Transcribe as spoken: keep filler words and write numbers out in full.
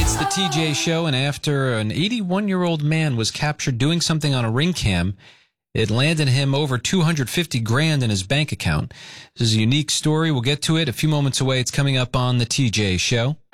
It's the T J Show, and after an eighty-one-year-old man was captured doing something on a ring cam, it landed him over two hundred fifty grand in his bank account. This is a unique story. We'll get to it a few moments away. It's coming up on the T J Show.